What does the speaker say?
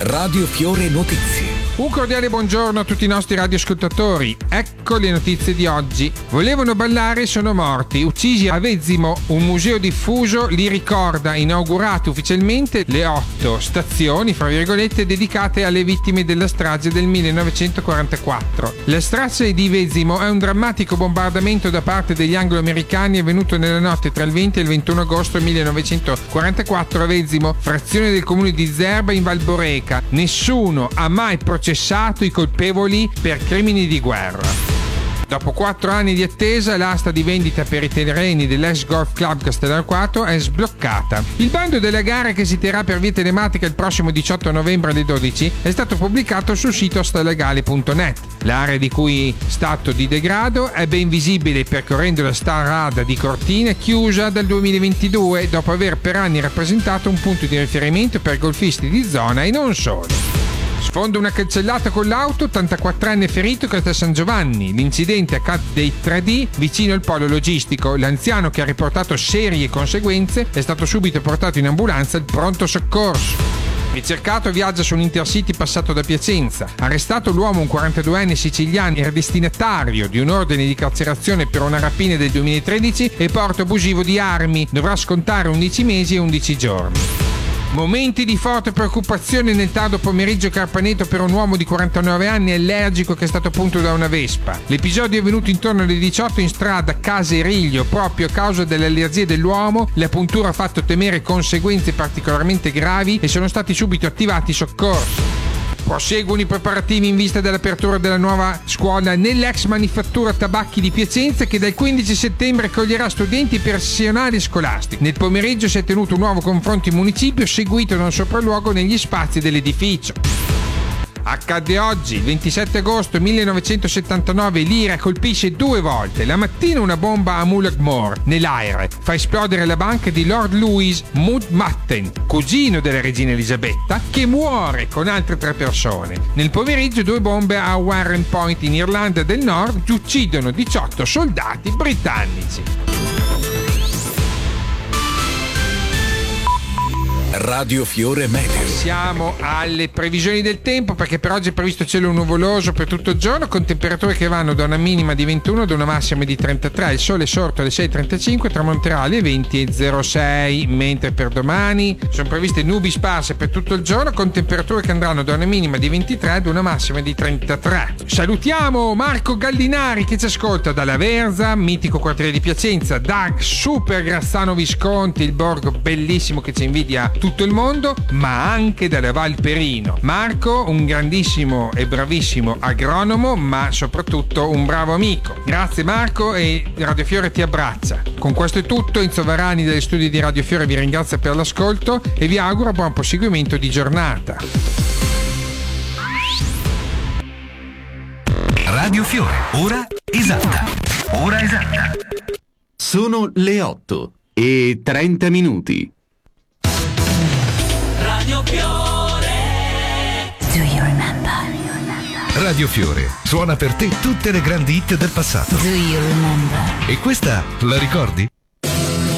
Radio Fiore Notizie. Un cordiale buongiorno a tutti i nostri radioascoltatori. Ecco le notizie di oggi. Volevano ballare e sono morti. Uccisi a Vezzimo. Un museo diffuso li ricorda. Inaugurate ufficialmente le 8 stazioni, fra virgolette, dedicate alle vittime della strage del 1944. La strage di Vezzimo è un drammatico bombardamento da parte degli anglo-americani avvenuto nella notte tra il 20 e il 21 agosto 1944 a Vezzimo, frazione del comune di Zerba in Valboreca. Nessuno ha mai processato i colpevoli per crimini di guerra. Dopo 4 anni di attesa, l'asta di vendita per i terreni dell'ex Golf Club Castellarquato è sbloccata. Il bando della gara, che si terrà per via telematica il prossimo 18 novembre alle 12, è stato pubblicato sul sito astalegale.net. L'area di cui stato di degrado è ben visibile percorrendo la strada di Cortina, chiusa dal 2022, dopo aver per anni rappresentato un punto di riferimento per golfisti di zona e non solo. Sfonda una cancellata con l'auto, 84enne ferito, Castel San Giovanni. L'incidente accade ai 3D vicino al polo logistico. L'anziano, che ha riportato serie conseguenze, è stato subito portato in ambulanza al pronto soccorso. Ricercato viaggia su un Intercity passato da Piacenza. Arrestato l'uomo, un 42enne siciliano, era destinatario di un ordine di carcerazione per una rapina del 2013 e porto abusivo di armi. Dovrà scontare 11 mesi e 11 giorni. Momenti di forte preoccupazione nel tardo pomeriggio Carpaneto per un uomo di 49 anni allergico che è stato punto da una vespa. L'episodio è avvenuto intorno alle 18 in strada Caseriglio, proprio a causa delle allergie dell'uomo. La puntura ha fatto temere conseguenze particolarmente gravi e sono stati subito attivati i soccorsi. Proseguono i preparativi in vista dell'apertura della nuova scuola nell'ex manifattura tabacchi di Piacenza, che dal 15 settembre accoglierà studenti e personale scolastico. Nel pomeriggio si è tenuto un nuovo confronto in municipio, seguito da un sopralluogo negli spazi dell'edificio. Accade oggi, il 27 agosto 1979, l'Ira colpisce 2 volte. La mattina una bomba a Mullaghmore, nell'Aire, fa esplodere la banca di Lord Louis Mountbatten, cugino della regina Elisabetta, che muore con altre 3 persone. Nel pomeriggio 2 bombe a Warren Point in Irlanda del Nord che uccidono 18 soldati britannici. Radio Fiore Meteo. Siamo alle previsioni del tempo, perché per oggi è previsto cielo nuvoloso per tutto il giorno, con temperature che vanno da una minima di 21 ad una massima di 33. Il sole è sorto alle 6.35, tramonterà alle 20.06, mentre per domani sono previste nubi sparse per tutto il giorno, con temperature che andranno da una minima di 23 ad una massima di 33. Salutiamo Marco Gallinari che ci ascolta dalla Verza, mitico quartiere di Piacenza, da Super Grassano Visconti, il borgo bellissimo che ci invidia tutto il mondo, ma anche dalla Val Perino. Marco, un grandissimo e bravissimo agronomo, ma soprattutto un bravo amico. Grazie Marco, e Radio Fiore ti abbraccia. Con questo è tutto. Enzo Varani dagli studi di Radio Fiore vi ringrazia per l'ascolto e vi auguro buon proseguimento di giornata. Radio Fiore, ora esatta. Sono le 8:30. Radio Fiore. Do you remember? Radio Fiore suona per te tutte le grandi hit del passato. Do you remember? E questa la ricordi?